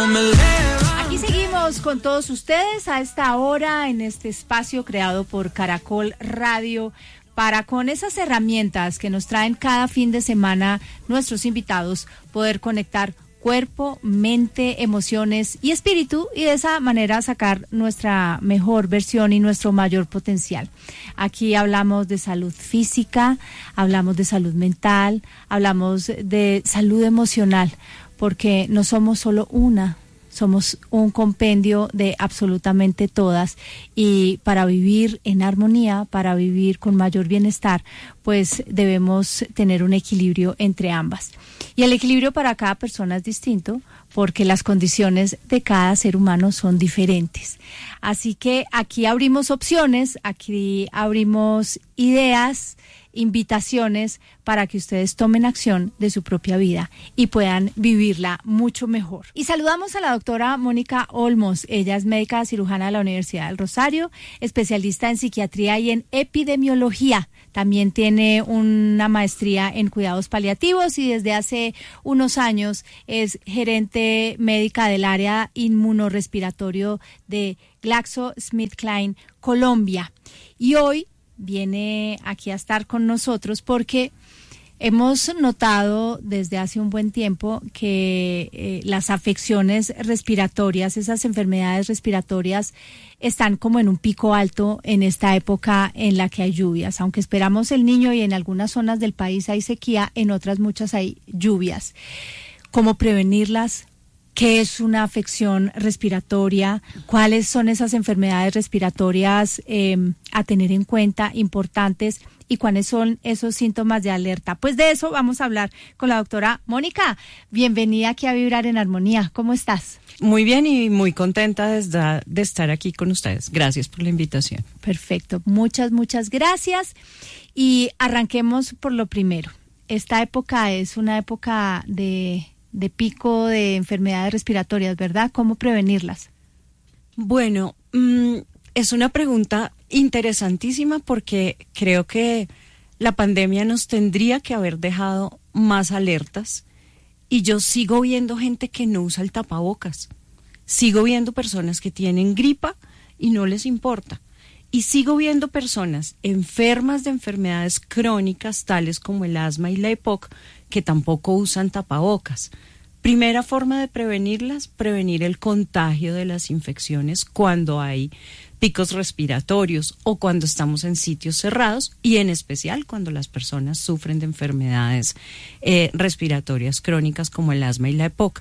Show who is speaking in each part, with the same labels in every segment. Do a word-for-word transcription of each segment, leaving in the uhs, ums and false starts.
Speaker 1: Aquí seguimos con todos ustedes a esta hora en este espacio creado por Caracol Radio para, con esas herramientas que nos traen cada fin de semana nuestros invitados, poder conectar cuerpo, mente, emociones y espíritu, y de esa manera sacar nuestra mejor versión y nuestro mayor potencial. Aquí hablamos de salud física, hablamos de salud mental, hablamos de salud emocional, porque no somos solo una, somos un compendio de absolutamente todas, y para vivir en armonía, para vivir con mayor bienestar, pues debemos tener un equilibrio entre ambas. Y el equilibrio para cada persona es distinto, porque las condiciones de cada ser humano son diferentes. Así que aquí abrimos opciones, aquí abrimos ideas, invitaciones para que ustedes tomen acción de su propia vida y puedan vivirla mucho mejor. Y saludamos a la doctora Mónica Olmos. Ella es médica cirujana de la Universidad del Rosario, especialista en psiquiatría y en epidemiología. También tiene una maestría en cuidados paliativos y desde hace unos años es gerente médica del área inmunorrespiratorio de GlaxoSmithKline Colombia. Y hoy viene aquí a estar con nosotros porque hemos notado desde hace un buen tiempo que eh, las afecciones respiratorias, esas enfermedades respiratorias, están como en un pico alto en esta época en la que hay lluvias. Aunque esperamos el Niño y en algunas zonas del país hay sequía, en otras muchas hay lluvias. ¿Cómo prevenirlas? ¿Qué es una afección respiratoria? ¿Cuáles son esas enfermedades respiratorias eh, a tener en cuenta, importantes? ¿Y cuáles son esos síntomas de alerta? Pues de eso vamos a hablar con la doctora Mónica. Bienvenida aquí a Vibrar en Armonía. ¿Cómo estás?
Speaker 2: Muy bien y muy contenta de, de estar aquí con ustedes. Gracias por la invitación.
Speaker 1: Perfecto. Muchas, muchas gracias. Y arranquemos por lo primero. Esta época es una época de... de pico de enfermedades respiratorias, ¿verdad? ¿Cómo prevenirlas?
Speaker 2: Bueno, mmm, es una pregunta interesantísima porque creo que la pandemia nos tendría que haber dejado más alertas y yo sigo viendo gente que no usa el tapabocas. Sigo viendo personas que tienen gripa y no les importa. Y sigo viendo personas enfermas de enfermedades crónicas tales como el asma y la E P O C que tampoco usan tapabocas. Primera forma de prevenirlas, prevenir el contagio de las infecciones cuando hay picos respiratorios o cuando estamos en sitios cerrados y en especial cuando las personas sufren de enfermedades eh, respiratorias crónicas como el asma y la E P O C.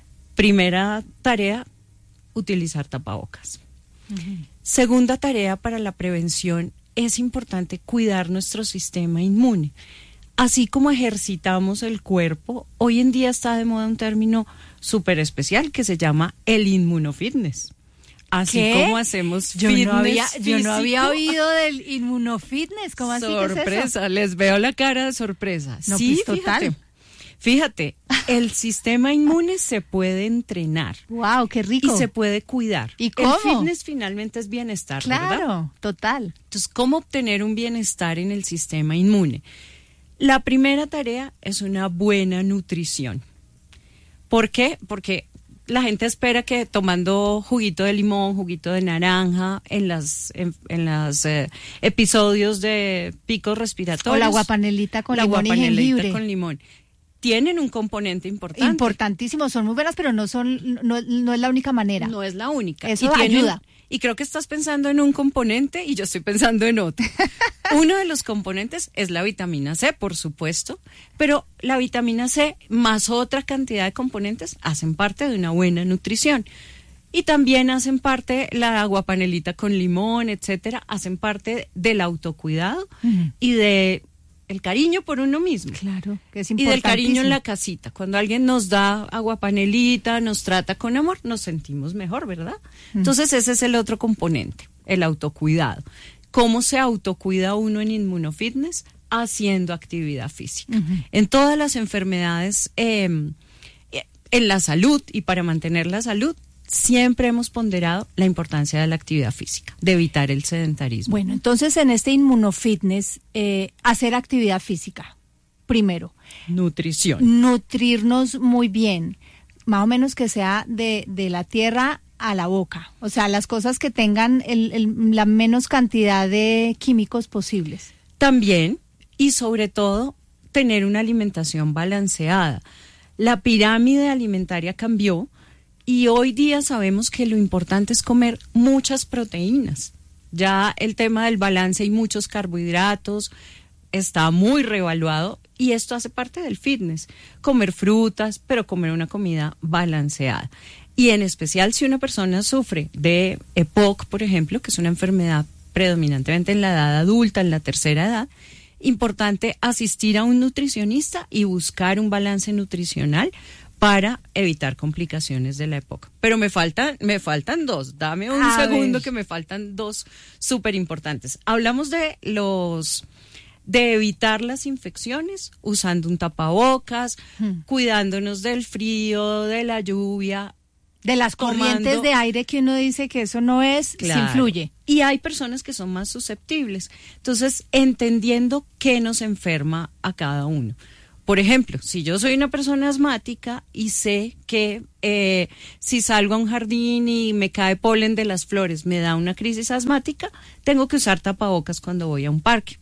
Speaker 2: Primera tarea, utilizar tapabocas. Uh-huh. Segunda tarea para la prevención, es importante cuidar nuestro sistema inmune. Así como ejercitamos el cuerpo, hoy en día está de moda un término súper especial que se llama el inmunofitness. Así
Speaker 1: ¿Qué?
Speaker 2: como hacemos
Speaker 1: yo
Speaker 2: fitness
Speaker 1: no había,
Speaker 2: físico.
Speaker 1: Yo no había oído del inmunofitness. ¿Cómo así?
Speaker 2: Sorpresa,
Speaker 1: ¿qué es eso?
Speaker 2: les veo la cara de sorpresa.
Speaker 1: No,
Speaker 2: sí,
Speaker 1: pues, total.
Speaker 2: fíjate. Fíjate, el sistema inmune se puede entrenar.
Speaker 1: Wow, qué rico.
Speaker 2: Y se puede cuidar.
Speaker 1: ¿Y cómo?
Speaker 2: El fitness finalmente es bienestar,
Speaker 1: claro,
Speaker 2: ¿verdad?
Speaker 1: Claro, total.
Speaker 2: Entonces, ¿cómo obtener un bienestar en el sistema inmune? La primera tarea es una buena nutrición. ¿Por qué? Porque la gente espera que tomando juguito de limón, juguito de naranja, en las en, en las eh, episodios de picos respiratorios.
Speaker 1: O la aguapanelita con
Speaker 2: la
Speaker 1: limón y
Speaker 2: aguapanelita
Speaker 1: jengibre.
Speaker 2: con limón. Tienen un componente importante.
Speaker 1: Importantísimo, son muy buenas, pero no son no, no es la única manera.
Speaker 2: No es la única.
Speaker 1: Eso
Speaker 2: y tienen,
Speaker 1: ayuda.
Speaker 2: Y creo que estás pensando en un componente y yo estoy pensando en otro. Uno de los componentes es la vitamina C, por supuesto, pero la vitamina C más otra cantidad de componentes hacen parte de una buena nutrición. Y también hacen parte, la aguapanelita con limón, etcétera, hacen parte del autocuidado uh-huh. y de el cariño por uno mismo.
Speaker 1: Claro, que es
Speaker 2: y del cariño en la casita. Cuando alguien nos da aguapanelita, nos trata con amor, nos sentimos mejor, ¿verdad? Uh-huh. Entonces ese es el otro componente, el autocuidado. ¿Cómo se autocuida uno en inmunofitness? Haciendo actividad física. Uh-huh. En todas las enfermedades, eh, en la salud y para mantener la salud, siempre hemos ponderado la importancia de la actividad física, de evitar el sedentarismo.
Speaker 1: Bueno, entonces en este inmunofitness, eh, hacer actividad física, primero.
Speaker 2: Nutrición.
Speaker 1: Nutrirnos muy bien. más o menos que sea de, de la tierra a la boca, o sea, las cosas que tengan el, el, la menos cantidad de químicos posibles.
Speaker 2: También, y sobre todo, tener una alimentación balanceada. La pirámide alimentaria cambió y hoy día sabemos que lo importante es comer muchas proteínas. Ya el tema del balance y muchos carbohidratos está muy revaluado y esto hace parte del fitness. Comer frutas, pero comer una comida balanceada. Y en especial si una persona sufre de E P O C, por ejemplo, que es una enfermedad predominantemente en la edad adulta, en la tercera edad, importante asistir a un nutricionista y buscar un balance nutricional para evitar complicaciones de la E P O C. Pero me faltan, me faltan dos, dame un
Speaker 1: a
Speaker 2: segundo
Speaker 1: ver.
Speaker 2: que me faltan dos súper importantes. Hablamos de los... de evitar las infecciones usando un tapabocas, hmm. cuidándonos del frío, de la lluvia.
Speaker 1: De las corrientes
Speaker 2: tomando,
Speaker 1: de aire que uno dice que eso no es,
Speaker 2: claro,
Speaker 1: sí influye.
Speaker 2: Y hay personas que son más susceptibles. Entonces, entendiendo qué nos enferma a cada uno. Por ejemplo, si yo soy una persona asmática y sé que eh, si salgo a un jardín y me cae polen de las flores, me da una crisis asmática, tengo que usar tapabocas cuando voy a un parque.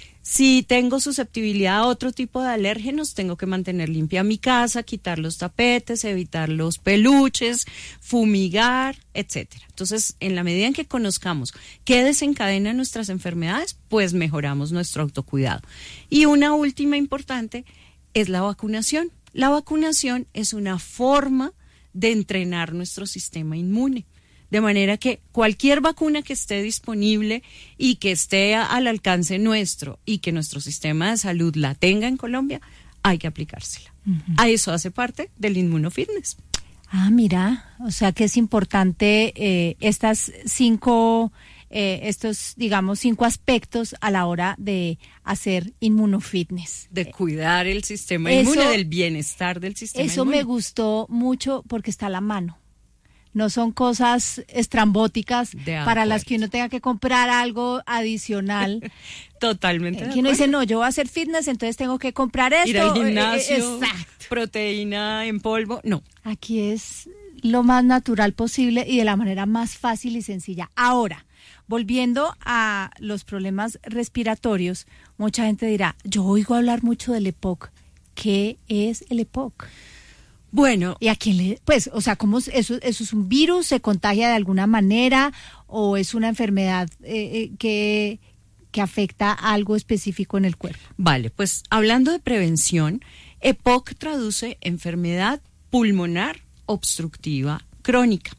Speaker 2: Si tengo susceptibilidad a otro tipo de alérgenos, tengo que mantener limpia mi casa, quitar los tapetes, evitar los peluches, fumigar, etcétera. Entonces, en la medida en que conozcamos qué desencadena nuestras enfermedades, pues mejoramos nuestro autocuidado. Y una última importante es la vacunación. La vacunación es una forma de entrenar nuestro sistema inmune. De manera que cualquier vacuna que esté disponible y que esté a, al alcance nuestro y que nuestro sistema de salud la tenga en Colombia, hay que aplicársela. Uh-huh. A eso hace parte del inmunofitness.
Speaker 1: Ah, mira, o sea que es importante eh, estas cinco, eh, estos, digamos, cinco aspectos a la hora de hacer inmunofitness.
Speaker 2: De cuidar el sistema
Speaker 1: eso,
Speaker 2: inmune, del bienestar del sistema
Speaker 1: eso
Speaker 2: inmune.
Speaker 1: Eso me gustó mucho porque está a la mano. No son cosas estrambóticas para las que uno tenga que comprar algo adicional.
Speaker 2: Totalmente.
Speaker 1: Eh, que uno dice, no, yo voy a hacer fitness, entonces tengo que comprar esto.
Speaker 2: Ir al gimnasio,
Speaker 1: eh, exacto.
Speaker 2: Proteína en polvo, no.
Speaker 1: Aquí es lo más natural posible y de la manera más fácil y sencilla. Ahora, volviendo a los problemas respiratorios, mucha gente dirá, yo oigo hablar mucho del E P O C. ¿Qué es el E P O C?
Speaker 2: Bueno,
Speaker 1: ¿y a quién le, pues, o sea, cómo eso, eso es un virus, se contagia de alguna manera o es una enfermedad eh, que, que afecta a algo específico en el cuerpo?
Speaker 2: Vale, pues hablando de prevención, E P O C traduce enfermedad pulmonar obstructiva crónica.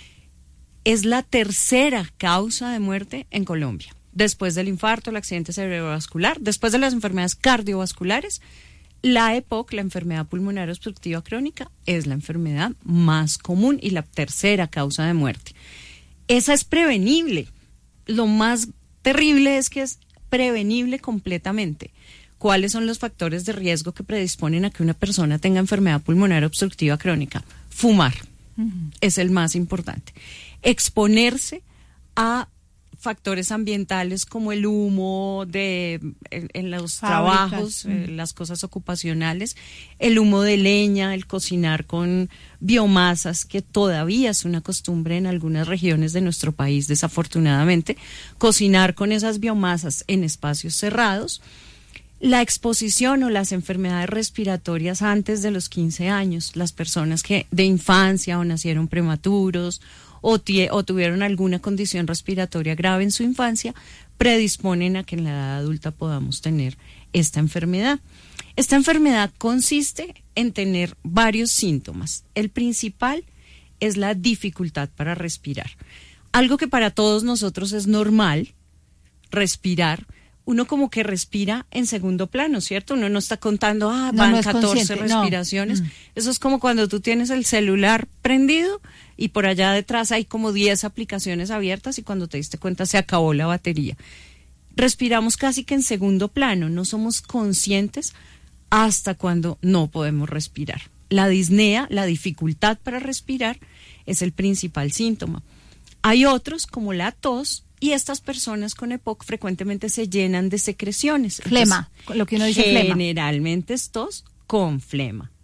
Speaker 2: Es la tercera causa de muerte en Colombia, después del infarto, el accidente cerebrovascular, después de las enfermedades cardiovasculares. La E P O C, la enfermedad pulmonar obstructiva crónica, es la enfermedad más común y la tercera causa de muerte. Esa es prevenible. Lo más terrible es que es prevenible completamente. ¿Cuáles son los factores de riesgo que predisponen a que una persona tenga enfermedad pulmonar obstructiva crónica? Fumar, uh-huh, es el más importante. Exponerse a factores ambientales como el humo de en, en los Fábricas. trabajos, eh, las cosas ocupacionales, el humo de leña, el cocinar con biomasas, que todavía es una costumbre en algunas regiones de nuestro país, desafortunadamente, cocinar con esas biomasas en espacios cerrados, la exposición o las enfermedades respiratorias antes de los quince años, las personas que de infancia o nacieron prematuros O, tie, o tuvieron alguna condición respiratoria grave en su infancia, predisponen a que en la edad adulta podamos tener esta enfermedad. Esta enfermedad consiste en tener varios síntomas. El principal es la dificultad para respirar. Algo que para todos nosotros es normal, respirar. Uno como que respira en segundo plano, ¿cierto? Uno no está contando, ah, van no, no catorce respiraciones. No. Mm. Eso es como cuando tú tienes el celular prendido y por allá detrás hay como diez aplicaciones abiertas y cuando te diste cuenta se acabó la batería. Respiramos casi que en segundo plano, no somos conscientes hasta cuando no podemos respirar. La disnea, la dificultad para respirar, es el principal síntoma. Hay otros como la tos, y estas personas con E P O C frecuentemente se llenan de secreciones.
Speaker 1: Flema,
Speaker 2: Entonces,
Speaker 1: lo que uno dice flema.
Speaker 2: Generalmente es tos con flema.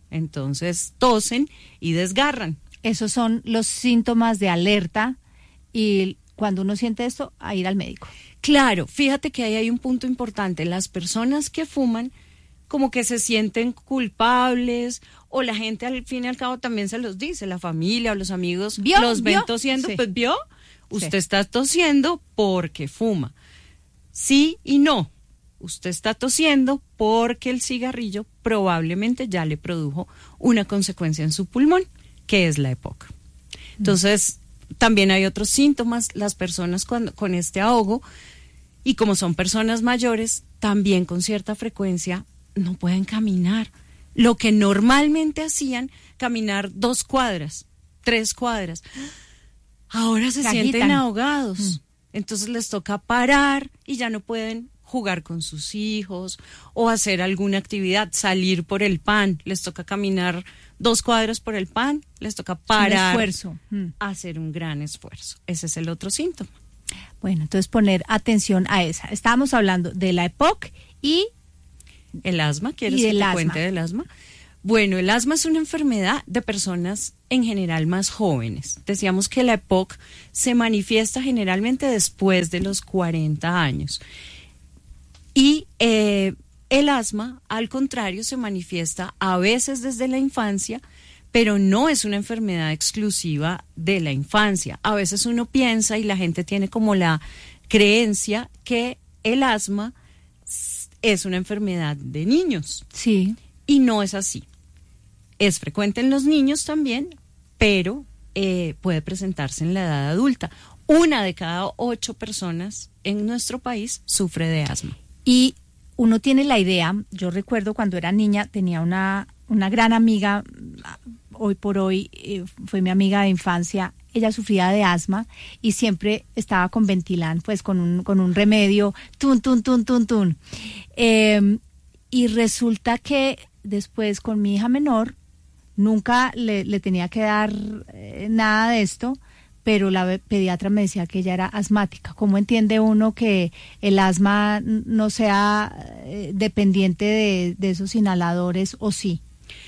Speaker 2: Entonces tosen y desgarran.
Speaker 1: Esos son los síntomas de alerta y cuando uno siente esto, a ir al médico.
Speaker 2: Claro, fíjate que ahí hay un punto importante. Las personas que fuman como que se sienten culpables, o la gente al fin y al cabo también se los dice, la familia o los amigos
Speaker 1: ¿Vio?
Speaker 2: los ven
Speaker 1: ¿Vio?
Speaker 2: tosiendo,
Speaker 1: Sí.
Speaker 2: pues vio, usted
Speaker 1: Sí.
Speaker 2: está tosiendo porque fuma. Sí y no, usted está tosiendo porque el cigarrillo probablemente ya le produjo una consecuencia en su pulmón, que es la EPOC. Entonces, mm. también hay otros síntomas, las personas cuando, con este ahogo, y como son personas mayores, también con cierta frecuencia no pueden caminar. Lo que normalmente hacían, caminar dos cuadras, tres cuadras, ahora se, se sienten agitan. ahogados. Mm. Entonces les toca parar y ya no pueden jugar con sus hijos o hacer alguna actividad, salir por el pan. Les toca caminar dos cuadras por el pan, les toca parar,
Speaker 1: un esfuerzo. Mm.
Speaker 2: hacer un gran esfuerzo. Ese es el otro síntoma.
Speaker 1: Bueno, entonces poner atención a esa. Estábamos hablando de la EPOC y
Speaker 2: el asma. ¿Quieres
Speaker 1: y
Speaker 2: que te
Speaker 1: asma.
Speaker 2: cuente del asma? Bueno, el asma es una enfermedad de personas en general más jóvenes. Decíamos que la EPOC se manifiesta generalmente después de los cuarenta años. Y eh, el asma, al contrario, se manifiesta a veces desde la infancia, pero no es una enfermedad exclusiva de la infancia. A veces uno piensa y la gente tiene como la creencia que el asma es una enfermedad de niños.
Speaker 1: Sí.
Speaker 2: Y no es así. Es frecuente en los niños también, pero eh, puede presentarse en la edad adulta. Una de cada ocho personas en nuestro país sufre de asma.
Speaker 1: Y uno tiene la idea, yo recuerdo cuando era niña, tenía una, una gran amiga, hoy por hoy eh, fue mi amiga de infancia, ella sufría de asma y siempre estaba con Ventilan, pues con un, con un remedio, tun, tun, tun, tun, tun. Eh, y resulta que después con mi hija menor, nunca le, le tenía que dar eh, nada de esto, pero la pediatra me decía que ella era asmática. ¿Cómo entiende uno que el asma no sea eh, dependiente de, de esos inhaladores o sí?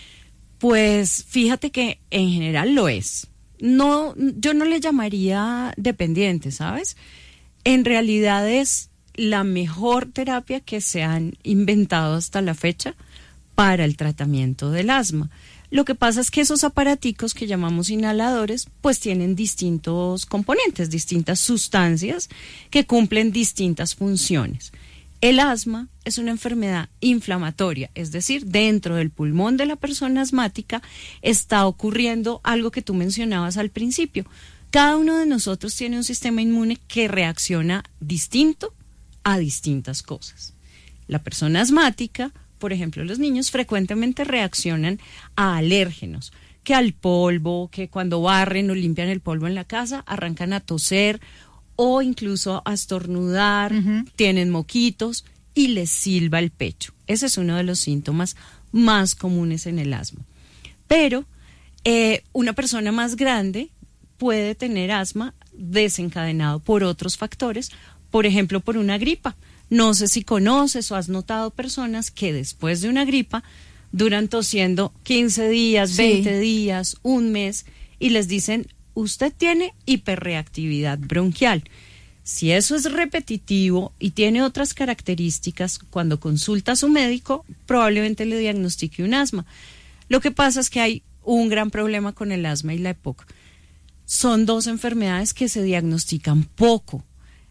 Speaker 2: Pues fíjate que en general lo es. No, yo no le llamaría dependiente, ¿sabes? En realidad es la mejor terapia que se han inventado hasta la fecha para el tratamiento del asma. Lo que pasa es que esos aparaticos que llamamos inhaladores, pues tienen distintos componentes, distintas sustancias que cumplen distintas funciones. El asma es una enfermedad inflamatoria, es decir, dentro del pulmón de la persona asmática está ocurriendo algo que tú mencionabas al principio. Cada uno de nosotros tiene un sistema inmune que reacciona distinto a distintas cosas. La persona asmática, por ejemplo, los niños frecuentemente reaccionan a alérgenos, que al polvo, que cuando barren o limpian el polvo en la casa, arrancan a toser o incluso a estornudar, uh-huh. tienen moquitos y les silba el pecho. Ese es uno de los síntomas más comunes en el asma. Pero eh, una persona más grande puede tener asma desencadenado por otros factores, por ejemplo, por una gripa. No sé si conoces o has notado personas que después de una gripa duran tosiendo quince días, sí. veinte días, un mes y les dicen, usted tiene hiperreactividad bronquial. Si eso es repetitivo y tiene otras características, cuando consulta a su médico probablemente le diagnostique un asma. Lo que pasa es que hay un gran problema con el asma y la EPOC. Son dos enfermedades que se diagnostican poco.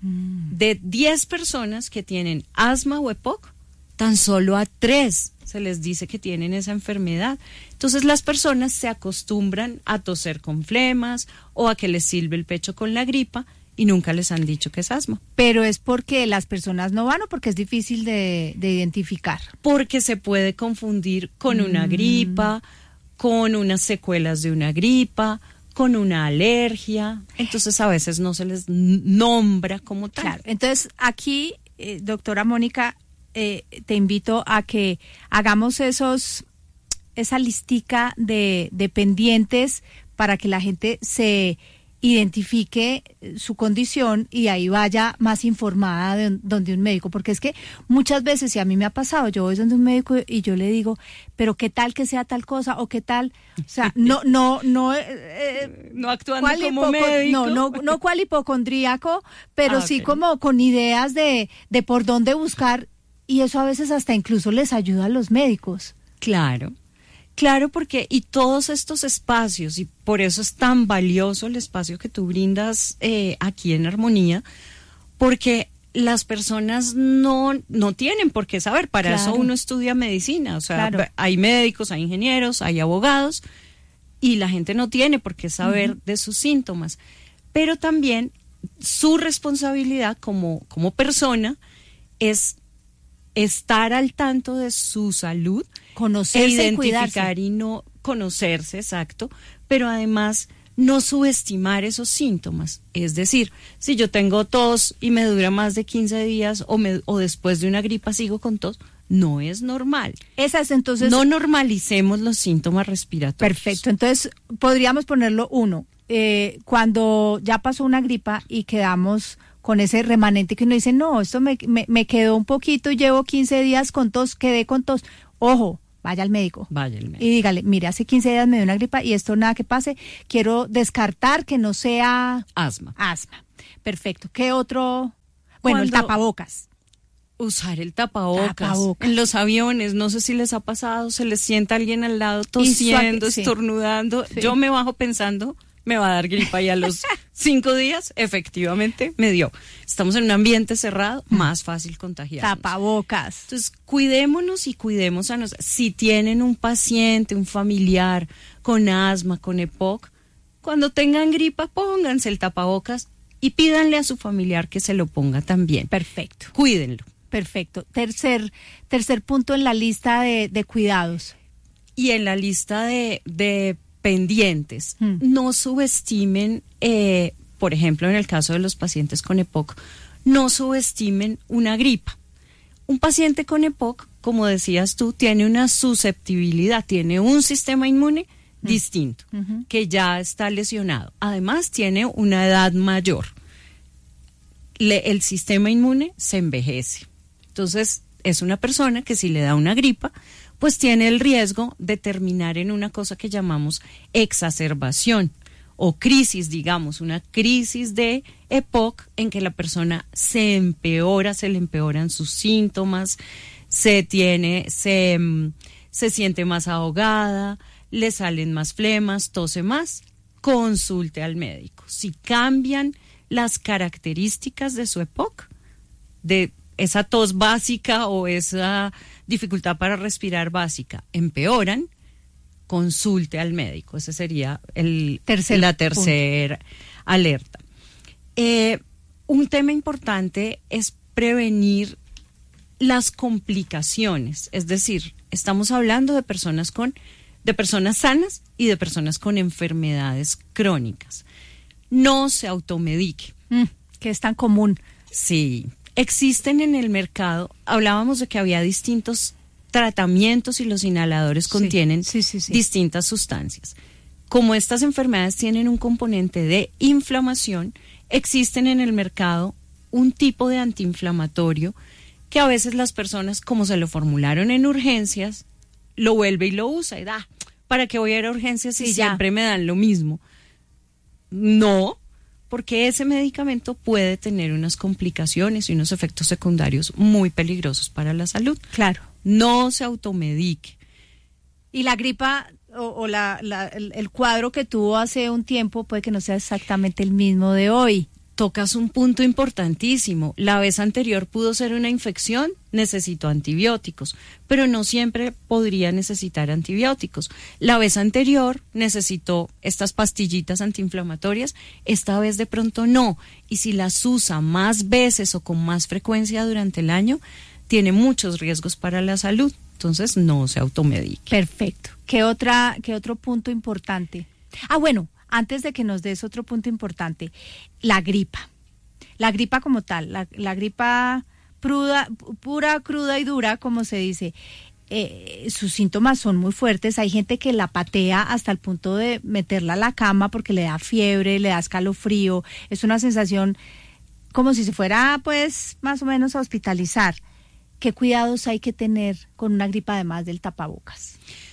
Speaker 2: De diez personas que tienen asma o EPOC, tan solo a tres se les dice que tienen esa enfermedad. Entonces las personas se acostumbran a toser con flemas o a que les silbe el pecho con la gripa y nunca les han dicho que es asma.
Speaker 1: Pero es porque las personas no van o porque es difícil de, de identificar.
Speaker 2: Porque se puede confundir con una mm. gripa, con unas secuelas de una gripa, con una alergia, entonces a veces no se les nombra como tal.
Speaker 1: Claro, entonces aquí, eh, doctora Mónica, eh, te invito a que hagamos esos, esa listica de, de pendientes para que la gente se identifique su condición y ahí vaya más informada de un- donde un médico, porque es que muchas veces, y a mí me ha pasado, yo voy donde un médico y yo le digo, pero qué tal que sea tal cosa o qué tal, o sea, no, no, no, eh, eh,
Speaker 2: No actuando
Speaker 1: cual
Speaker 2: como
Speaker 1: hipoco-
Speaker 2: médico.
Speaker 1: no, no, no cual hipocondríaco, pero
Speaker 2: Ah,
Speaker 1: sí
Speaker 2: ok.
Speaker 1: como con ideas de, de por dónde buscar, y eso a veces hasta incluso les ayuda a los médicos.
Speaker 2: Claro, claro, porque y todos estos espacios, y por eso es tan valioso el espacio que tú brindas eh, aquí en Armonía, porque las personas no, no tienen por qué saber, para
Speaker 1: Claro.
Speaker 2: eso uno estudia medicina, o sea,
Speaker 1: Claro.
Speaker 2: hay médicos, hay ingenieros, hay abogados, y la gente no tiene por qué saber
Speaker 1: Ujú.
Speaker 2: de sus síntomas, pero también su responsabilidad como, como persona es estar al tanto de su salud,
Speaker 1: Conocerse
Speaker 2: e
Speaker 1: y cuidarse.
Speaker 2: identificar y no conocerse, exacto, pero además no subestimar esos síntomas. Es decir, si yo tengo tos y me dura más de quince días o, me, o después de una gripa sigo con tos, no es normal.
Speaker 1: Esa es entonces...
Speaker 2: No normalicemos los síntomas respiratorios.
Speaker 1: Perfecto, entonces podríamos ponerlo uno, eh, cuando ya pasó una gripa y quedamos con ese remanente que uno dice, no, esto me, me, me quedó un poquito, llevo quince días con tos, quedé con tos, ojo, vaya al médico.
Speaker 2: Vaya el médico.
Speaker 1: Y dígale, mire, hace quince días me dio una gripa y esto nada que pase, quiero descartar que no sea
Speaker 2: Asma.
Speaker 1: asma. Perfecto, ¿qué otro? Bueno, el
Speaker 2: Cuando-
Speaker 1: tapabocas.
Speaker 2: Usar el tapabocas.
Speaker 1: Tapabocas.
Speaker 2: En los aviones, no sé si les ha pasado, se les sienta alguien al lado tosiendo,
Speaker 1: suaque- sí.
Speaker 2: estornudando.
Speaker 1: Sí.
Speaker 2: Yo me bajo pensando, me va a dar gripa y a los cinco días, efectivamente, me dio. Estamos en un ambiente cerrado, más fácil contagiarnos.
Speaker 1: Tapabocas.
Speaker 2: Entonces, cuidémonos y cuidemos a nosotros. Si tienen un paciente, un familiar con asma, con EPOC, cuando tengan gripa, pónganse el tapabocas y pídanle a su familiar que se lo ponga también.
Speaker 1: Perfecto.
Speaker 2: Cuídenlo.
Speaker 1: Perfecto. Tercer, tercer punto en la lista de, de cuidados.
Speaker 2: Y en la lista de, de pendientes,
Speaker 1: Hmm.
Speaker 2: no subestimen, eh, por ejemplo, en el caso de los pacientes con EPOC, no subestimen una gripa. Un paciente con EPOC, como decías tú, tiene una susceptibilidad, tiene un sistema inmune distinto,
Speaker 1: Ujú.
Speaker 2: que ya está lesionado. Además, tiene una edad mayor. Le- el sistema inmune se envejece. Entonces, es una persona que si le da una gripa, pues tiene el riesgo de terminar en una cosa que llamamos exacerbación o crisis, digamos, una crisis de EPOC en que la persona se empeora, se le empeoran sus síntomas, se tiene, se, mm, se siente más ahogada, le salen más flemas, tose más. Consulte al médico. Si cambian las características de su EPOC, de esa tos básica o esa dificultad para respirar básica, empeoran, consulte al médico. Esa sería el,
Speaker 1: Tercer
Speaker 2: la tercera alerta. Eh, un tema importante es prevenir las complicaciones, es decir, estamos hablando de personas con, de personas sanas y de personas con enfermedades crónicas. No se automedique.
Speaker 1: Mm, que es tan común.
Speaker 2: Sí, existen en el mercado, hablábamos de que había distintos tratamientos y los inhaladores
Speaker 1: Sí,
Speaker 2: contienen
Speaker 1: sí, sí, sí.
Speaker 2: distintas sustancias. Como estas enfermedades tienen un componente de inflamación, existen en el mercado un tipo de antiinflamatorio que a veces las personas, como se lo formularon en urgencias, lo vuelve y lo usa y da, ¿para qué voy a ir a urgencias si
Speaker 1: Sí, ya.
Speaker 2: siempre me dan lo mismo? No, porque ese medicamento puede tener unas complicaciones y unos efectos secundarios muy peligrosos para la salud.
Speaker 1: Claro.
Speaker 2: No se automedique.
Speaker 1: Y la gripa o, o la, la- el, el cuadro que tuvo hace un tiempo puede que no sea exactamente el mismo de hoy.
Speaker 2: Tocas un punto importantísimo. La vez anterior pudo ser una infección, necesitó antibióticos, pero no siempre podría necesitar antibióticos. La vez anterior necesitó estas pastillitas antiinflamatorias, esta vez de pronto no. Y si las usa más veces o con más frecuencia durante el año, tiene muchos riesgos para la salud. Entonces no se automedique.
Speaker 1: Perfecto. ¿Qué otra, qué otro punto importante? Ah, bueno, antes de que nos des otro punto importante, la gripa. La gripa como tal, la, la gripa pruda, pura, cruda y dura, como se dice. eh, sus síntomas son muy fuertes. Hay gente que la patea hasta el punto de meterla a la cama porque le da fiebre, le da escalofrío. Es una sensación como si se fuera, pues, más o menos a hospitalizar. ¿Qué cuidados hay que tener con una gripa además del tapabocas?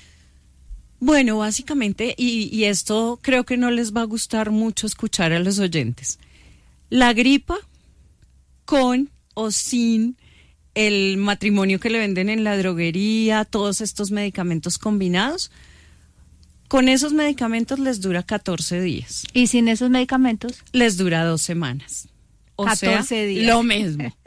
Speaker 2: Bueno, básicamente, y, y esto creo que no les va a gustar mucho escuchar a los oyentes. La gripa, con o sin el matrimonio que le venden en la droguería, todos estos medicamentos combinados, con esos medicamentos les dura catorce días.
Speaker 1: ¿Y sin esos medicamentos?
Speaker 2: Les dura dos semanas. O
Speaker 1: catorce
Speaker 2: sea,
Speaker 1: días.
Speaker 2: Lo mismo.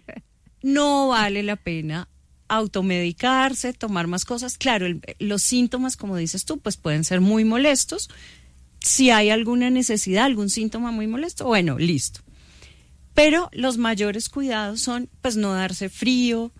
Speaker 2: No vale la pena automedicarse, tomar más cosas. Claro, el, los síntomas, como dices tú, pues pueden ser muy molestos. Si hay alguna necesidad, algún síntoma muy molesto, bueno, listo. Pero los mayores cuidados son, pues, no darse frío,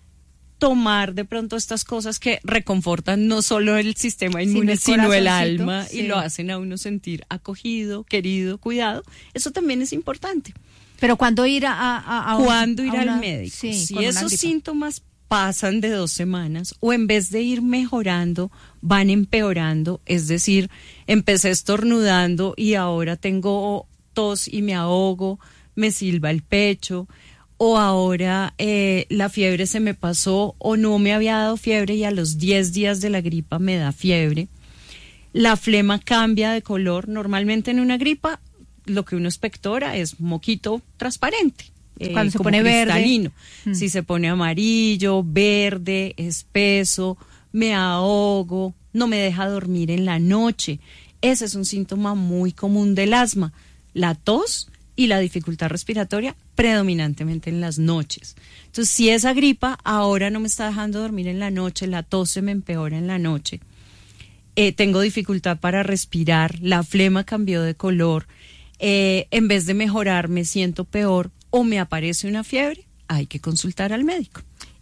Speaker 2: tomar de pronto estas cosas que reconfortan no solo el sistema inmune, sino el, sino el alma, sí. Y lo hacen a uno sentir acogido, querido, cuidado. Eso también es importante.
Speaker 1: Pero ¿cuándo ir a, a, a
Speaker 2: ¿Cuándo
Speaker 1: un,
Speaker 2: ir
Speaker 1: a una,
Speaker 2: al médico?
Speaker 1: Sí,
Speaker 2: si esos síntomas pasan de dos semanas o en vez de ir mejorando, van empeorando, es decir, empecé estornudando y ahora tengo tos y me ahogo, me silba el pecho, o ahora eh, la fiebre se me pasó o no me había dado fiebre y a los diez días de la gripa me da fiebre. La flema cambia de color. Normalmente en una gripa lo que uno expectora es moquito transparente. Eh,
Speaker 1: Cuando se
Speaker 2: como
Speaker 1: pone
Speaker 2: cristalino.
Speaker 1: verde. Mm.
Speaker 2: Si se pone amarillo, verde, espeso, me ahogo, no me deja dormir en la noche. Ese es un síntoma muy común del asma. La tos y la dificultad respiratoria predominantemente en las noches. Entonces, si esa gripa ahora no me está dejando dormir en la noche, la tos se me empeora en la noche, eh, tengo dificultad para respirar, la flema cambió de color, eh, en vez de mejorar me siento peor o me aparece una fiebre, hay que consultar al médico.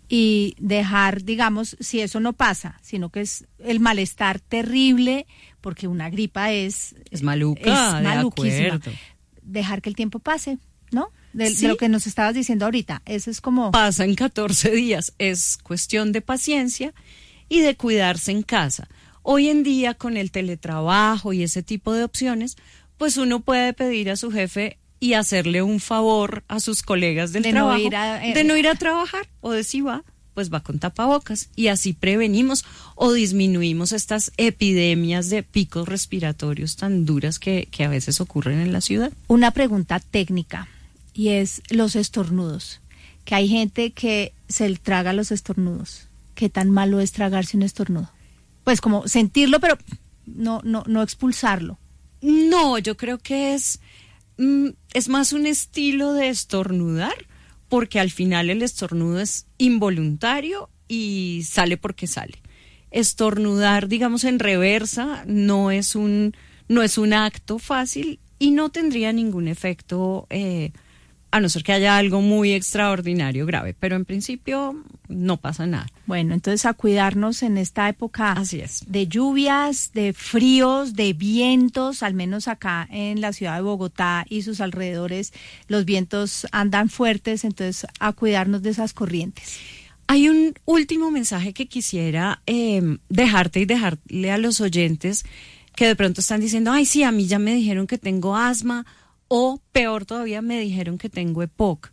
Speaker 1: Y dejar, digamos, si eso no pasa, sino que es el malestar terrible, porque una gripa es...
Speaker 2: Es maluca,
Speaker 1: es maluquísima.
Speaker 2: De acuerdo.
Speaker 1: Dejar que el tiempo pase, ¿no? De,
Speaker 2: Sí.
Speaker 1: de lo que nos estabas diciendo ahorita. Eso es como...
Speaker 2: Pasa en catorce días. Es cuestión de paciencia y de cuidarse en casa. Hoy en día, con el teletrabajo y ese tipo de opciones, pues uno puede pedir a su jefe y hacerle un favor a sus colegas del
Speaker 1: De no
Speaker 2: trabajo
Speaker 1: ir a- eh,
Speaker 2: de no ir a trabajar, o de si va, pues va con tapabocas, y así prevenimos o disminuimos estas epidemias de picos respiratorios tan duras que, que a veces ocurren en la ciudad.
Speaker 1: Una pregunta técnica, y es los estornudos. Que hay gente que se le traga los estornudos. ¿Qué tan malo es tragarse un estornudo? Pues como sentirlo, pero no, no, no expulsarlo.
Speaker 2: No, yo creo que es, mm, es más un estilo de estornudar, porque al final el estornudo es involuntario y sale porque sale. Estornudar, digamos, en reversa no es un, no es un acto fácil y no tendría ningún efecto, eh, a no ser que haya algo muy extraordinario, grave, pero en principio no pasa nada.
Speaker 1: Bueno, entonces a cuidarnos en esta época
Speaker 2: Así es.
Speaker 1: de lluvias, de fríos, de vientos, al menos acá en la ciudad de Bogotá y sus alrededores, los vientos andan fuertes, entonces a cuidarnos de esas corrientes.
Speaker 2: Hay un último mensaje que quisiera eh, dejarte y dejarle a los oyentes que de pronto están diciendo, ay, sí, a mí ya me dijeron que tengo asma, o peor todavía, me dijeron que tengo EPOC.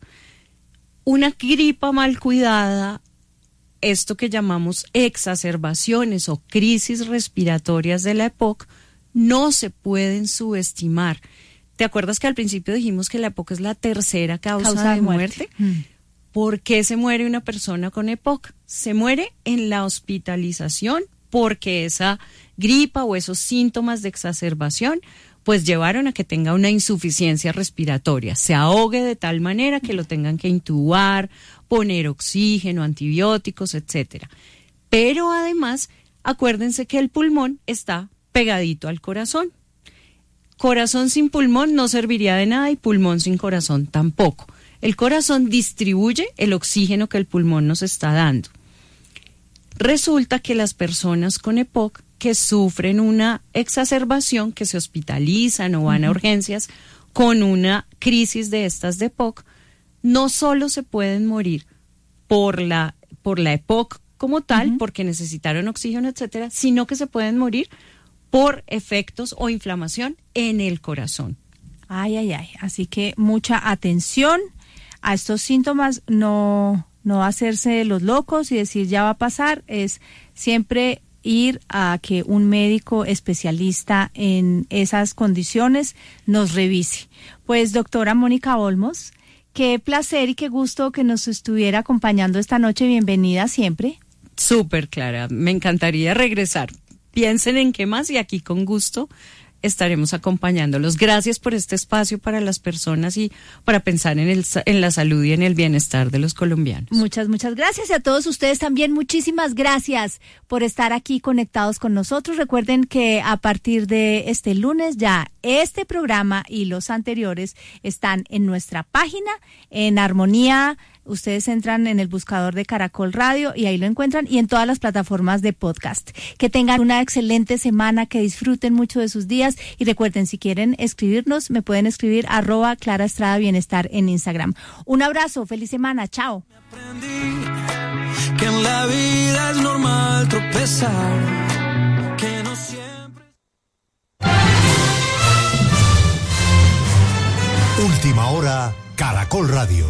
Speaker 2: Una gripa mal cuidada, esto que llamamos exacerbaciones o crisis respiratorias de la EPOC, no se pueden subestimar. ¿Te acuerdas que al principio dijimos que la EPOC es la tercera causa,
Speaker 1: Causa de
Speaker 2: de muerte?
Speaker 1: muerte. Mm.
Speaker 2: ¿Por qué se muere una persona con EPOC? Se muere en la hospitalización porque esa gripa o esos síntomas de exacerbación pues llevaron a que tenga una insuficiencia respiratoria, se ahogue de tal manera que lo tengan que intubar, poner oxígeno, antibióticos, etcétera. Pero además, acuérdense que el pulmón está pegadito al corazón. Corazón sin pulmón no serviría de nada y pulmón sin corazón tampoco. El corazón distribuye el oxígeno que el pulmón nos está dando. Resulta que las personas con EPOC que sufren una exacerbación, que se hospitalizan o van a urgencias con una crisis de estas de EPOC, no solo se pueden morir por la, por la EPOC como tal,
Speaker 1: uh-huh.
Speaker 2: porque necesitaron oxígeno, etcétera, sino que se pueden morir por efectos o inflamación en el corazón.
Speaker 1: Ay, ay, ay. Así que mucha atención a estos síntomas, no, no hacerse los locos y decir ya va a pasar, es siempre ir a que un médico especialista en esas condiciones nos revise. Pues doctora Mónica Olmos, qué placer y qué gusto que nos estuviera acompañando esta noche, bienvenida siempre.
Speaker 2: Súper, Clara, me encantaría regresar. Piensen en qué más y aquí con gusto estaremos acompañándolos. Gracias por este espacio para las personas y para pensar en el en la salud y en el bienestar de los colombianos.
Speaker 1: Muchas, muchas gracias y a todos ustedes también muchísimas gracias por estar aquí conectados con nosotros. Recuerden que a partir de este lunes ya este programa y los anteriores están en nuestra página, en Armonía. Ustedes entran en el buscador de Caracol Radio y ahí lo encuentran, y en todas las plataformas de podcast. Que tengan una excelente semana, que disfruten mucho de sus días y recuerden, si quieren escribirnos, me pueden escribir arroba Clara Estrada Bienestar en Instagram. Un abrazo, feliz semana, chao.
Speaker 3: Aprendí que en la vida es normal tropezar, que no siempre...
Speaker 4: Última hora, Caracol Radio.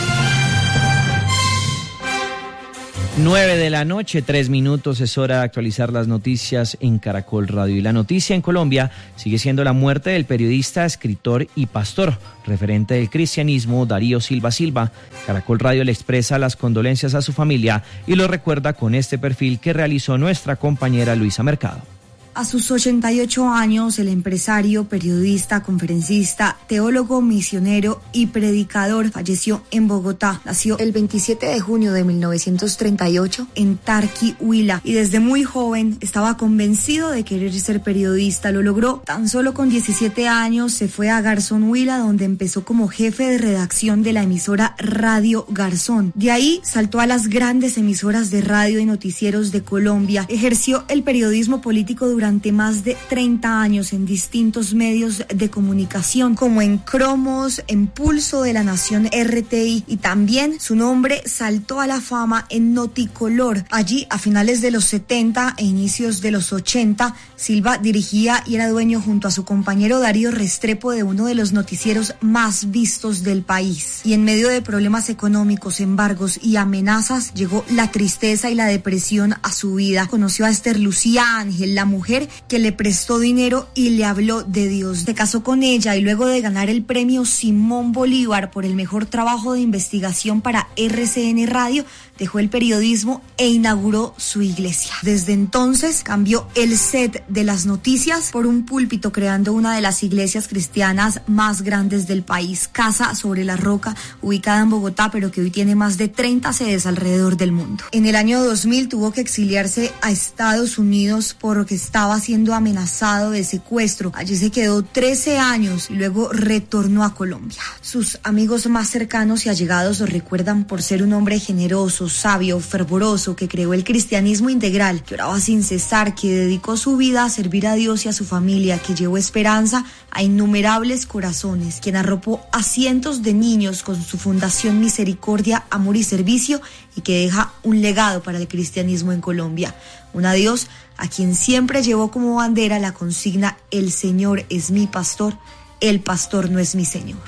Speaker 5: Nueve de la noche, tres minutos, es hora de actualizar las noticias en Caracol Radio. Y la noticia en Colombia sigue siendo la muerte del periodista, escritor y pastor, referente del cristianismo, Darío Silva Silva. Caracol Radio le expresa las condolencias a su familia y lo recuerda con este perfil que realizó nuestra compañera Luisa Mercado.
Speaker 6: A sus ochenta y ocho años, el empresario, periodista, conferencista, teólogo, misionero y predicador falleció en Bogotá. Nació el veintisiete de junio de mil novecientos treinta y ocho en Tarqui, Huila, y desde muy joven estaba convencido de querer ser periodista. Lo logró. Tan solo con diecisiete años se fue a Garzón, Huila, donde empezó como jefe de redacción de la emisora Radio Garzón. De ahí saltó a las grandes emisoras de radio y noticieros de Colombia. Ejerció el periodismo político durante durante más de treinta años en distintos medios de comunicación, como en Cromos, en Pulso de la Nación R T I, y también su nombre saltó a la fama en Noticolor. Allí, a finales de los setenta e inicios de los ochenta, Silva dirigía y era dueño junto a su compañero Darío Restrepo de uno de los noticieros más vistos del país. Y en medio de problemas económicos, embargos y amenazas, llegó la tristeza y la depresión a su vida. Conoció a Esther Lucía Ángel, la mujer que le prestó dinero y le habló de Dios. Se casó con ella y luego de ganar el premio Simón Bolívar por el mejor trabajo de investigación para R C N Radio, dejó el periodismo e inauguró su iglesia. Desde entonces cambió el set de las noticias por un púlpito, creando una de las iglesias cristianas más grandes del país, Casa sobre la Roca, ubicada en Bogotá, pero que hoy tiene más de treinta sedes alrededor del mundo. En el año dos mil tuvo que exiliarse a Estados Unidos porque estaba siendo amenazado de secuestro. Allí se quedó trece años y luego retornó a Colombia. Sus amigos más cercanos y allegados lo recuerdan por ser un hombre generoso, sabio, fervoroso, que creó el cristianismo integral, que oraba sin cesar, que dedicó su vida a servir a Dios y a su familia, que llevó esperanza a innumerables corazones, quien arropó a cientos de niños con su fundación Misericordia, Amor y Servicio, y que deja un legado para el cristianismo en Colombia. Un adiós a quien siempre llevó como bandera la consigna: el Señor es mi pastor, el pastor no es mi Señor.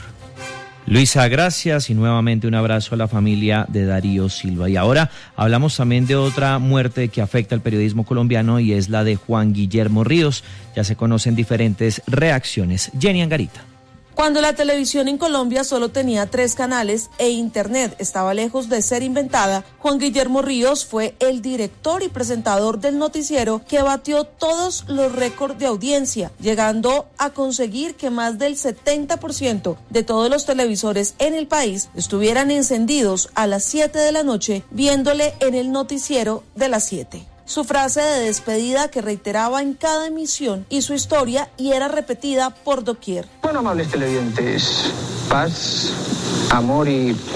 Speaker 5: Luisa, gracias, y nuevamente un abrazo a la familia de Darío Silva. Y ahora hablamos también de otra muerte que afecta al periodismo colombiano, y es la de Juan Guillermo Ríos. Ya se conocen diferentes reacciones. Jenny Angarita.
Speaker 7: Cuando la televisión en Colombia solo tenía tres canales e Internet estaba lejos de ser inventada, Juan Guillermo Ríos fue el director y presentador del noticiero que batió todos los récords de audiencia, llegando a conseguir que más del setenta por ciento de todos los televisores en el país estuvieran encendidos a las siete de la noche viéndole en el noticiero de las siete. Su frase de despedida, que reiteraba en cada emisión, y su historia, y era repetida por doquier.
Speaker 8: Bueno, amables televidentes, paz, amor y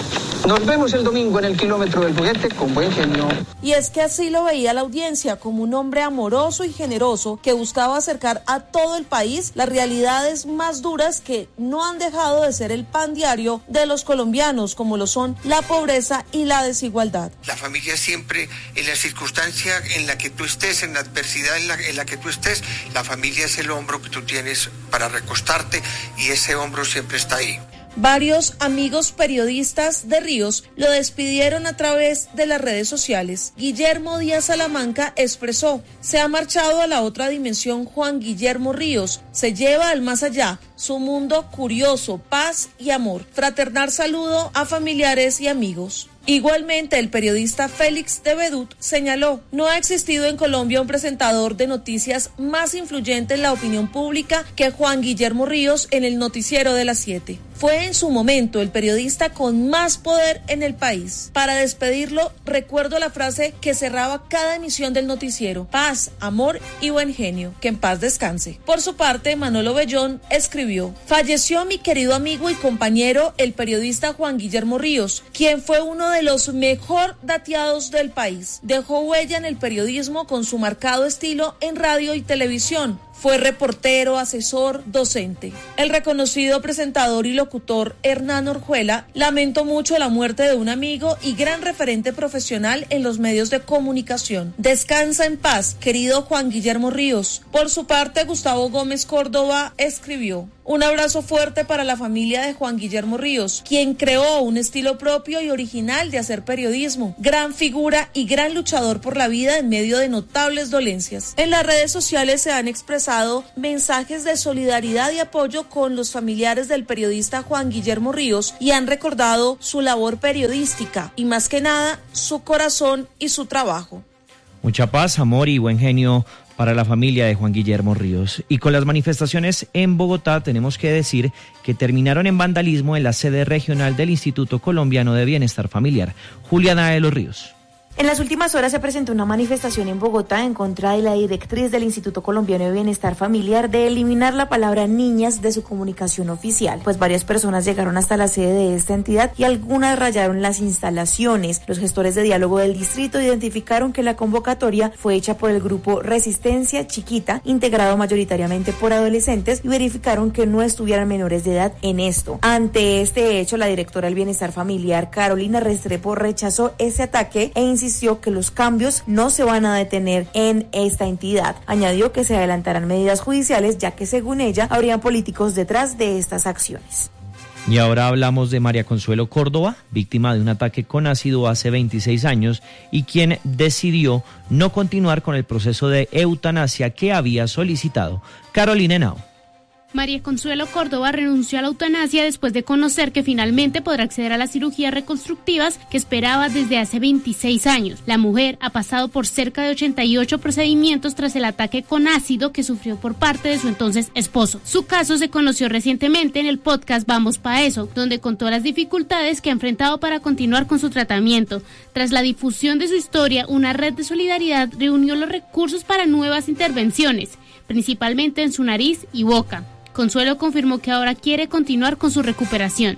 Speaker 8: Nos vemos el domingo en el kilómetro del juguete con buen genio.
Speaker 7: Y es que así lo veía la audiencia, como un hombre amoroso y generoso que buscaba acercar a todo el país las realidades más duras que no han dejado de ser el pan diario de los colombianos, como lo son la pobreza y la desigualdad.
Speaker 9: La familia siempre, en la circunstancia en la que tú estés, en la adversidad en la, en la que tú estés, la familia es el hombro que tú tienes para recostarte y ese hombro siempre está ahí.
Speaker 7: Varios amigos periodistas de Ríos lo despidieron a través de las redes sociales. Guillermo Díaz Salamanca expresó: se ha marchado a la otra dimensión Juan Guillermo Ríos, se lleva al más allá, su mundo curioso, paz y amor. Fraternal saludo a familiares y amigos. Igualmente, el periodista Félix de Bedut señaló: no ha existido en Colombia un presentador de noticias más influyente en la opinión pública que Juan Guillermo Ríos en el noticiero de las siete. Fue en su momento el periodista con más poder en el país. Para despedirlo, recuerdo la frase que cerraba cada emisión del noticiero: paz, amor y buen genio. Que en paz descanse. Por su parte, Manolo Bellón escribió: falleció mi querido amigo y compañero, el periodista Juan Guillermo Ríos, quien fue uno de los mejor dateados del país. Dejó huella en el periodismo con su marcado estilo en radio y televisión. Fue reportero, asesor, docente. El reconocido presentador y locutor Hernán Orjuela lamentó mucho la muerte de un amigo y gran referente profesional en los medios de comunicación. Descansa en paz, querido Juan Guillermo Ríos. Por su parte, Gustavo Gómez Córdoba escribió: un abrazo fuerte para la familia de Juan Guillermo Ríos, quien creó un estilo propio y original de hacer periodismo, gran figura y gran luchador por la vida en medio de notables dolencias. En las redes sociales se han expresado mensajes de solidaridad y apoyo con los familiares del periodista Juan Guillermo Ríos y han recordado su labor periodística y, más que nada, su corazón y su trabajo.
Speaker 5: Mucha paz, amor y buen genio para la familia de Juan Guillermo Ríos. Y con las manifestaciones en Bogotá, tenemos que decir que terminaron en vandalismo en la sede regional del Instituto Colombiano de Bienestar Familiar. Juliana de los Ríos.
Speaker 10: En las últimas horas se presentó una manifestación en Bogotá en contra de la directriz del Instituto Colombiano de Bienestar Familiar de eliminar la palabra niñas de su comunicación oficial, pues varias personas llegaron hasta la sede de esta entidad y algunas rayaron las instalaciones. Los gestores de diálogo del distrito identificaron que la convocatoria fue hecha por el grupo Resistencia Chiquita, integrado mayoritariamente por adolescentes, y verificaron que no estuvieran menores de edad en esto. Ante este hecho, la directora del Bienestar Familiar, Carolina Restrepo, rechazó ese ataque e insistió insistió que los cambios no se van a detener en esta entidad. Añadió que se adelantarán medidas judiciales, ya que según ella habrían políticos detrás de estas acciones.
Speaker 5: Y ahora hablamos de María Consuelo Córdoba, víctima de un ataque con ácido hace veintiséis años y quien decidió no continuar con el proceso de eutanasia que había solicitado. Carolina Henao.
Speaker 11: María Consuelo Córdoba renunció a la eutanasia después de conocer que finalmente podrá acceder a las cirugías reconstructivas que esperaba desde hace veintiséis años. La mujer ha pasado por cerca de ochenta y ocho procedimientos tras el ataque con ácido que sufrió por parte de su entonces esposo. Su caso se conoció recientemente en el podcast Vamos Pa' Eso, donde contó las dificultades que ha enfrentado para continuar con su tratamiento. Tras la difusión de su historia, una red de solidaridad reunió los recursos para nuevas intervenciones, principalmente en su nariz y boca. Consuelo confirmó que ahora quiere continuar con su recuperación.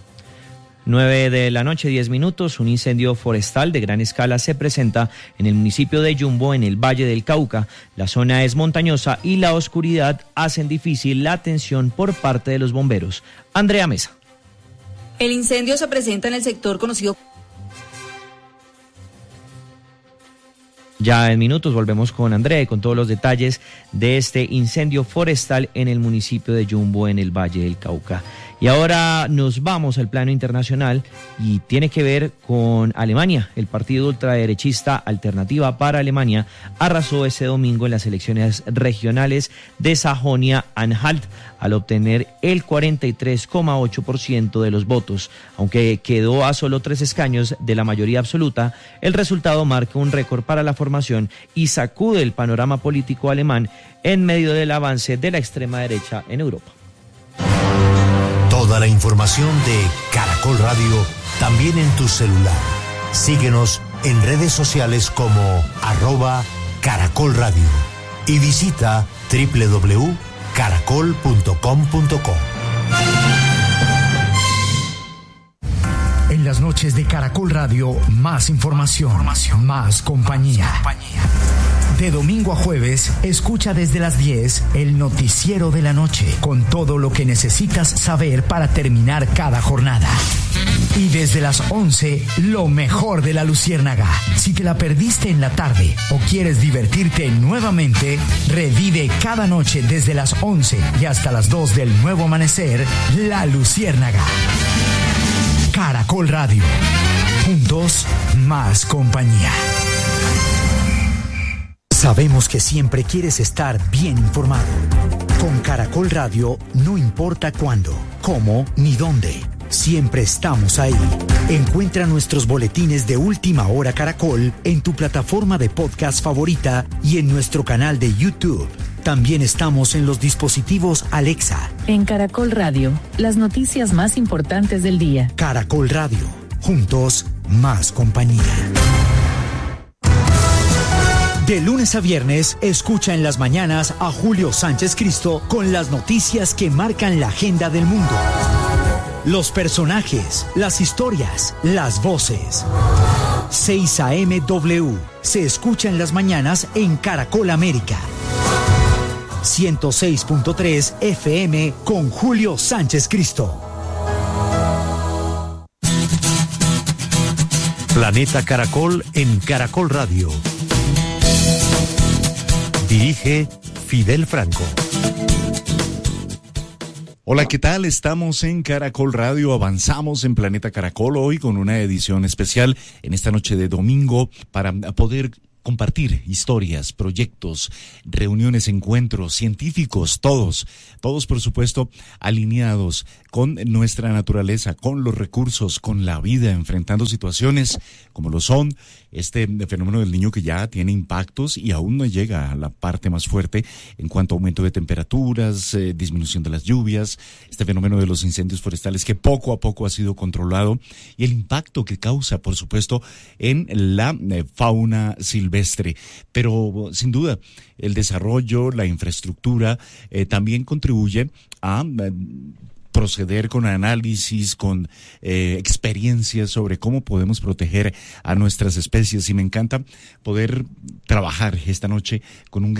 Speaker 5: nueve de la noche, diez minutos, un incendio forestal de gran escala se presenta en el municipio de Yumbo, en el Valle del Cauca. La zona es montañosa y la oscuridad hacen difícil la atención por parte de los bomberos. Andrea Mesa.
Speaker 12: El incendio se presenta en el sector conocido.
Speaker 5: Ya en minutos volvemos con Andrea y con todos los detalles de este incendio forestal en el municipio de Yumbo, en el Valle del Cauca. Y ahora nos vamos al plano internacional y tiene que ver con Alemania. El partido ultraderechista Alternativa para Alemania arrasó ese domingo en las elecciones regionales de Sajonia-Anhalt al obtener el cuarenta y tres coma ocho por ciento de los votos. Aunque quedó a solo tres escaños de la mayoría absoluta, el resultado marca un récord para la formación y sacude el panorama político alemán en medio del avance de la extrema derecha en Europa.
Speaker 4: Toda la información de Caracol Radio también en tu celular. Síguenos en redes sociales como arroba Caracol Radio y visita doble u doble u doble u punto caracol punto com punto co. En las
Speaker 13: las noches de Caracol Radio, más información, información más compañía. Más compañía. De domingo a jueves, escucha desde las diez el noticiero de la noche, con todo lo que necesitas saber para terminar cada jornada. Y desde las once, lo mejor de la Luciérnaga. Si te la perdiste en la tarde o quieres divertirte nuevamente, revive cada noche desde las once y hasta las dos del nuevo amanecer, La Luciérnaga. Caracol Radio. Juntos, más compañía. Sabemos que siempre quieres estar bien informado. Con Caracol Radio, no importa cuándo, cómo ni dónde. Siempre estamos ahí. Encuentra nuestros boletines de Última Hora Caracol en tu plataforma de podcast favorita y en nuestro canal de YouTube. También estamos en los dispositivos Alexa.
Speaker 14: En Caracol Radio, las noticias más importantes del día.
Speaker 13: Caracol Radio. Juntos, más compañía. De lunes a viernes, escucha en las mañanas a Julio Sánchez Cristo con las noticias que marcan la agenda del mundo. Los personajes, las historias, las voces. seis A M W se escucha en las mañanas en Caracol América. ciento seis punto tres F M con Julio Sánchez Cristo.
Speaker 4: Planeta Caracol en Caracol Radio. Dirige Fidel Franco.
Speaker 15: Hola, ¿qué tal? Estamos en Caracol Radio, avanzamos en Planeta Caracol hoy con una edición especial en esta noche de domingo para poder compartir historias, proyectos, reuniones, encuentros científicos, todos, todos por supuesto alineados con nuestra naturaleza, con los recursos, con la vida, enfrentando situaciones como lo son este fenómeno del Niño, que ya tiene impactos y aún no llega a la parte más fuerte en cuanto a aumento de temperaturas, eh, disminución de las lluvias, este fenómeno de los incendios forestales que poco a poco ha sido controlado y el impacto que causa, por supuesto, en la eh, fauna silvestre. Pero sin duda, el desarrollo, la infraestructura eh, también contribuye a eh, proceder con análisis, con eh, experiencias sobre cómo podemos proteger a nuestras especies. Y me encanta poder trabajar esta noche con un